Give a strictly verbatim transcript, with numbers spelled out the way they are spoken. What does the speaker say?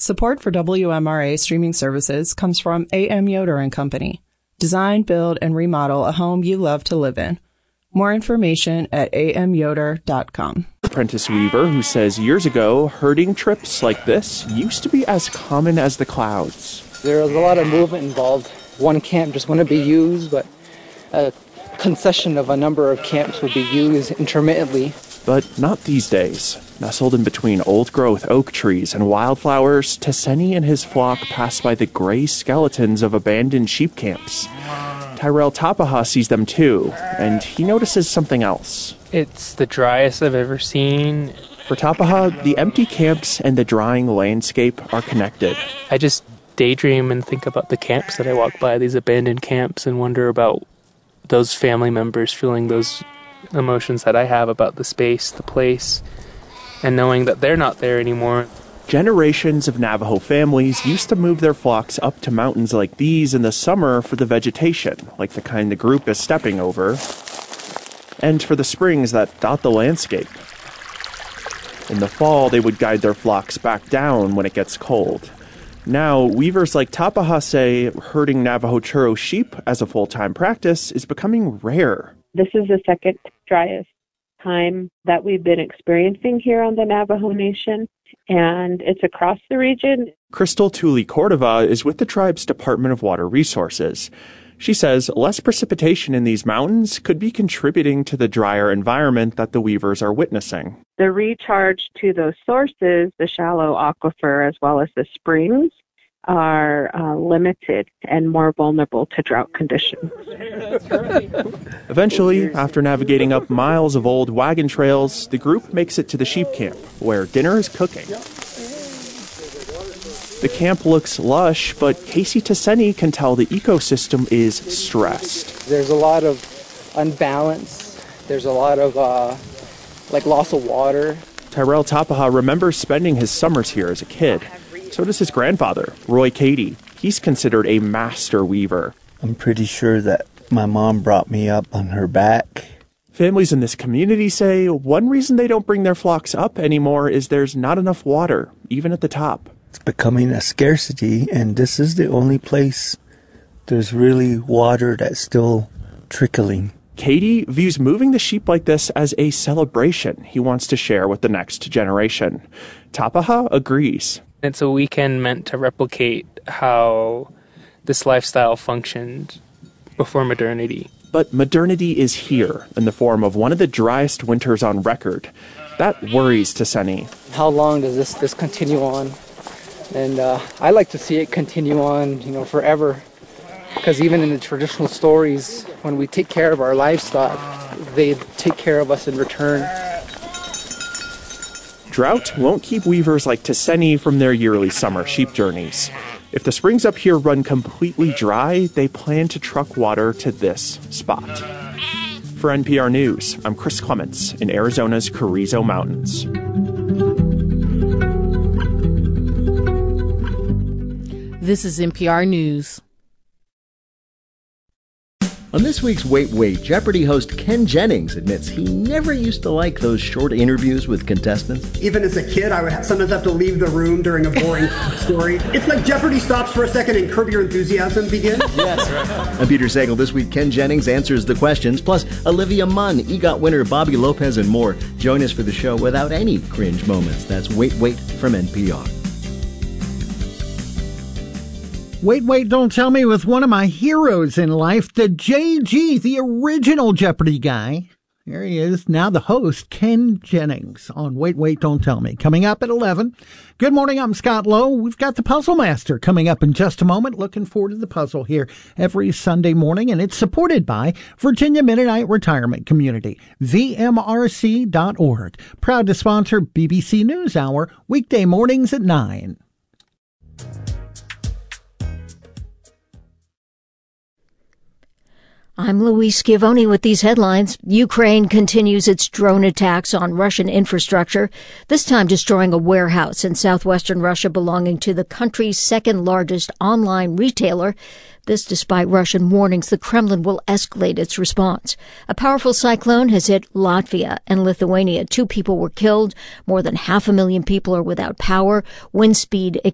Support for W M R A streaming services comes from A M Yoder and Company. Design, build, and remodel a home you love to live in. More information at a m yoder dot com. Apprentice weaver who says years ago, herding trips like this used to be as common as the clouds. There was a lot of movement involved. One camp just wouldn't be used, but a concession of a number of camps would be used intermittently. But not these days. Nestled in between old-growth oak trees and wildflowers, Teseni and his flock pass by the gray skeletons of abandoned sheep camps. Tyrell Tapaha sees them too, and he notices something else. It's the driest I've ever seen. For Tapaha, the empty camps and the drying landscape are connected. I just daydream and think about the camps that I walk by, these abandoned camps, and wonder about those family members feeling those emotions that I have about the space, the place, and knowing that they're not there anymore. Generations of Navajo families used to move their flocks up to mountains like these in the summer for the vegetation, like the kind the group is stepping over, and for the springs that dot the landscape. In the fall, they would guide their flocks back down when it gets cold. Now, weavers like Tapaha say herding Navajo Churro sheep as a full-time practice is becoming rare. This is the second driest time that we've been experiencing here on the Navajo Nation, and it's across the region. Crystal Tuli Cordova is with the tribe's Department of Water Resources. She says less precipitation in these mountains could be contributing to the drier environment that the weavers are witnessing. The recharge to those sources, the shallow aquifer as well as the springs, are uh, limited and more vulnerable to drought conditions. Eventually, after navigating up miles of old wagon trails, the group makes it to the sheep camp, where dinner is cooking. The camp looks lush, but Casey Teseni can tell the ecosystem is stressed. There's a lot of unbalance. There's a lot of uh, like loss of water. Tyrell Tapaha remembers spending his summers here as a kid. So does his grandfather, Roy Cady. He's considered a master weaver. I'm pretty sure that my mom brought me up on her back. Families in this community say one reason they don't bring their flocks up anymore is there's not enough water, even at the top. It's becoming a scarcity, and this is the only place there's really water that's still trickling. Cady views moving the sheep like this as a celebration he wants to share with the next generation. Tapaha agrees. It's a weekend meant to replicate how this lifestyle functioned before modernity. But modernity is here in the form of one of the driest winters on record. That worries Teseni. How long does this, this continue on? And uh, I like to see it continue on, you know, forever. Because even in the traditional stories, when we take care of our livestock, they take care of us in return. Drought won't keep weavers like Teseni from their yearly summer sheep journeys. If the springs up here run completely dry, they plan to truck water to this spot. For N P R News, I'm Chris Clements in Arizona's Carrizo Mountains. This is N P R News. On this week's Wait Wait, Jeopardy host Ken Jennings admits he never used to like those short interviews with contestants. Even as a kid, I would sometimes have to leave the room during a boring story. It's like Jeopardy stops for a second and Curb Your Enthusiasm begins. Yes, right. I'm Peter Sagal. This week, Ken Jennings answers the questions, plus Olivia Munn, EGOT winner Bobby Lopez, and more. Join us for the show without any cringe moments. That's Wait Wait from N P R. Wait, wait, don't tell me with one of my heroes in life, the J G, the original Jeopardy guy. There he is, now the host, Ken Jennings, on Wait, Wait, Don't Tell Me. Coming up at eleven. Good morning, I'm Scott Lowe. We've got the Puzzle Master coming up in just a moment. Looking forward to the puzzle here every Sunday morning, and it's supported by Virginia Mennonite Retirement Community, V M R C dot org. Proud to sponsor B B C NewsHour, weekday mornings at nine. I'm Louise Schiavone with these headlines. Ukraine continues its drone attacks on Russian infrastructure, this time destroying a warehouse in southwestern Russia belonging to the country's second largest online retailer. This despite Russian warnings the Kremlin will escalate its response. A powerful cyclone has hit Latvia and Lithuania. Two people were killed. More than half a million people are without power. Wind speed